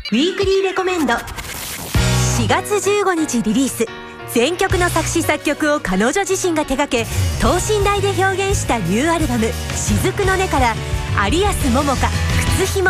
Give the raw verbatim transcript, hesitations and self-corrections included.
ウィークリーレコメンド。しがつじゅうごにちリリース、全曲の作詞作曲を彼女自身が手掛け等身大で表現したニューアルバム「雫の音」から有安桃香「靴ひも」